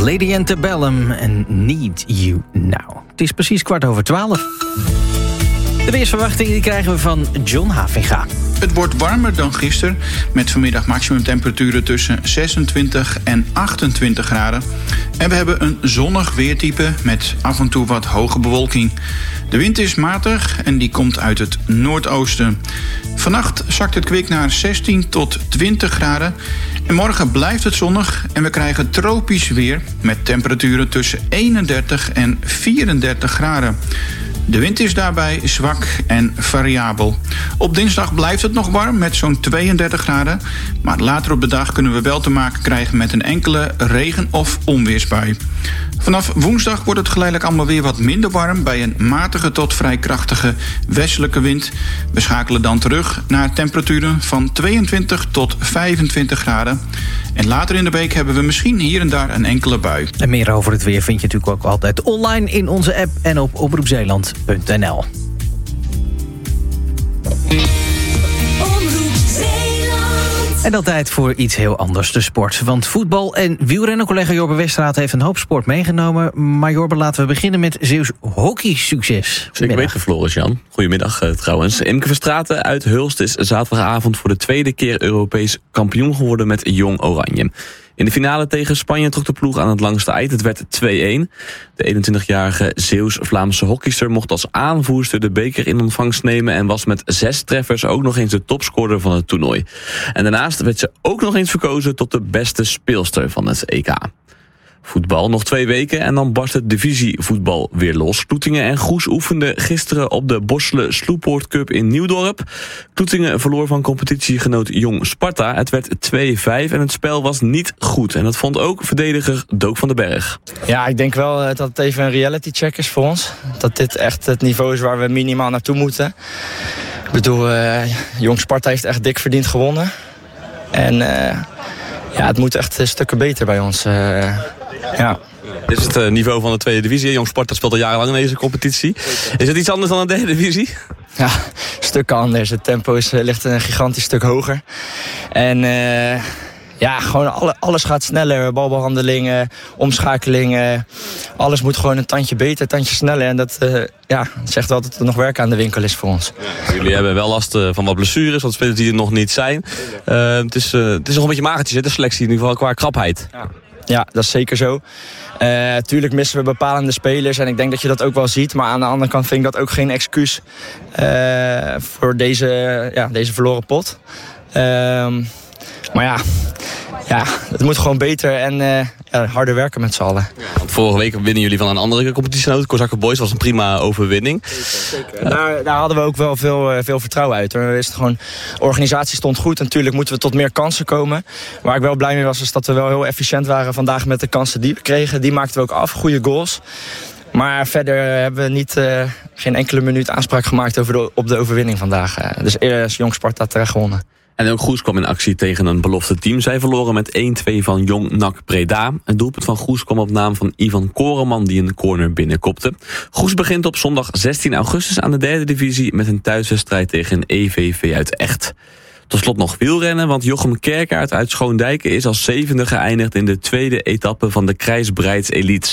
Lady Antebellum en Need You Now. Het is precies 12:15. De weersverwachting die krijgen we van John Havinga. Het wordt warmer dan gisteren, met vanmiddag maximumtemperaturen tussen 26 en 28 graden. En we hebben een zonnig weertype met af en toe wat hoge bewolking. De wind is matig en die komt uit het noordoosten. Vannacht zakt het kwik naar 16 tot 20 graden. En morgen blijft het zonnig en we krijgen tropisch weer met temperaturen tussen 31 en 34 graden. De wind is daarbij zwak en variabel. Op dinsdag blijft het nog warm met zo'n 32 graden. Maar later op de dag kunnen we wel te maken krijgen met een enkele regen- of onweersbui. Vanaf woensdag wordt het geleidelijk allemaal weer wat minder warm bij een matige tot vrij krachtige westelijke wind. We schakelen dan terug naar temperaturen van 22 tot 25 graden. En later in de week hebben we misschien hier en daar een enkele bui. En meer over het weer vind je natuurlijk ook altijd online in onze app en op omroepzeeland.nl. En dan tijd voor iets heel anders, de sport. Want voetbal en wielrennen, collega Jorbe Westraat heeft een hoop sport meegenomen. Maar Jorbe, laten we beginnen met Zeeuws hockey-succes. Zeker weten, Floris-Jan. Goedemiddag trouwens. Imke Verstraeten uit Hulst is zaterdagavond voor de tweede keer Europees kampioen geworden met Jong Oranje. In de finale tegen Spanje trok de ploeg aan het langste eind. Het werd 2-1. De 21-jarige Zeeuws-Vlaamse hockeyster mocht als aanvoerster de beker in ontvangst nemen en was met 6 treffers ook nog eens de topscorer van het toernooi. En daarnaast werd ze ook nog eens verkozen tot de beste speelster van het EK. Voetbal, nog 2 weken en dan barst het divisievoetbal weer los. Kloetingen en Goes oefenden gisteren op de Borselen Sloepoort Cup in Nieuwdorp. Kloetingen verloor van competitiegenoot Jong Sparta. Het werd 2-5 en het spel was niet goed. En dat vond ook verdediger Dook van den Berg. Ja, ik denk wel dat het even een reality check is voor ons. Dat dit echt het niveau is waar we minimaal naartoe moeten. Ik bedoel, Jong Sparta heeft echt dik verdiend gewonnen. En ja, het moet echt stukken beter bij ons. Ja. Dit is het niveau van de tweede divisie. Jong Sparta speelt al jarenlang in deze competitie. Is het iets anders dan de derde divisie? Ja, stukken anders. Het tempo ligt een gigantisch stuk hoger. En ja, gewoon alles gaat sneller. Balbehandelingen, omschakelingen. Alles moet gewoon een tandje beter, een tandje sneller. En dat zegt wel dat er nog werk aan de winkel is voor ons. Ja, jullie hebben wel last van wat blessures, wat spelers die er nog niet zijn. Het is nog een beetje magertjes, de selectie in ieder geval qua krapheid. Ja, dat is zeker zo. Tuurlijk missen we bepalende spelers en ik denk dat je dat ook wel ziet. Maar aan de andere kant vind ik dat ook geen excuus voor deze verloren pot. Maar ja, het moet gewoon beter en harder werken met z'n allen. Ja, want vorige week winnen jullie van een andere competitiegenoot. Kozakken Boys was een prima overwinning. Zeker. Daar hadden we ook wel veel vertrouwen uit. De organisatie stond goed. Natuurlijk moeten we tot meer kansen komen. Waar ik wel blij mee was, is dat we wel heel efficiënt waren vandaag met de kansen die we kregen. Die maakten we ook af. Goede goals. Maar verder hebben we geen enkele minuut aanspraak gemaakt op de overwinning vandaag. Dus eerst Jong Sparta terecht gewonnen. En ook Goes kwam in actie tegen een belofte team. Zij verloren met 1-2 van Jong NAC Breda. Het doelpunt van Goes kwam op naam van Ivan Koreman die een corner binnenkopte. Goes begint op zondag 16 augustus aan de derde divisie met een thuiswedstrijd tegen een EVV uit Echt. Tot slot nog wielrennen, want Jochem Kerkaert uit Schoondijken is als 7e geëindigd in de tweede etappe van de Krijsbreids Elite.